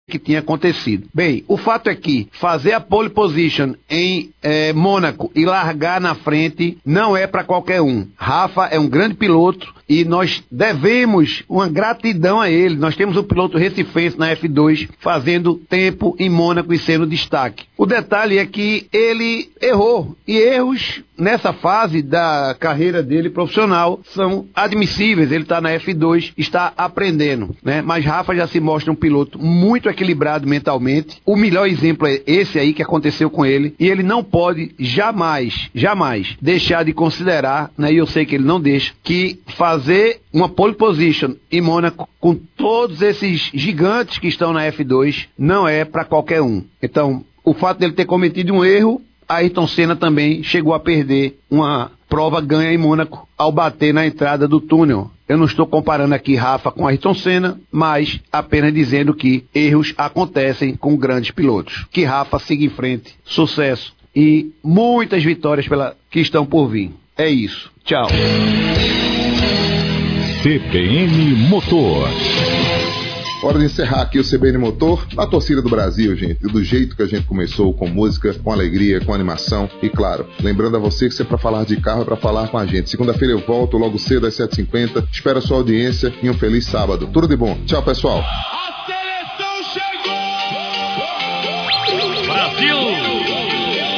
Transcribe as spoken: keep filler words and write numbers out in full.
que tinha acontecido. Bem, o fato é que fazer a pole position em eh, Mônaco e largar na frente não é para qualquer um. Rafa é um grande piloto e nós devemos uma gratidão a ele. Nós temos um piloto recifense na F dois fazendo tempo em Mônaco e sendo destaque. O detalhe é que ele errou, e erros nessa fase da carreira dele profissional são admissíveis. Ele está na F dois, está aprendendo, né? Mas Rafa já se mostra um piloto muito equilibrado mentalmente. O melhor exemplo é esse aí que aconteceu com ele, e ele não pode jamais, jamais deixar de considerar, né? E eu sei que ele não deixa, que fazer uma pole position em Mônaco com todos esses gigantes que estão na F dois não é para qualquer um. Então, o fato dele ter cometido um erro, Ayrton Senna também chegou a perder uma prova ganha em Mônaco ao bater na entrada do túnel. Eu não estou comparando aqui Rafa com Ayrton Senna, mas apenas dizendo que erros acontecem com grandes pilotos. Que Rafa siga em frente, sucesso e muitas vitórias pela, que estão por vir. É isso. Tchau. C B N Motor. Hora de encerrar aqui o C B N Motor, a torcida do Brasil, gente, do jeito que a gente começou, com música, com alegria, com animação e, claro, lembrando a você que se é pra falar de carro, é pra falar com a gente. Segunda-feira eu volto, logo cedo às sete e cinquenta, espero a sua audiência e um feliz sábado. Tudo de bom. Tchau, pessoal.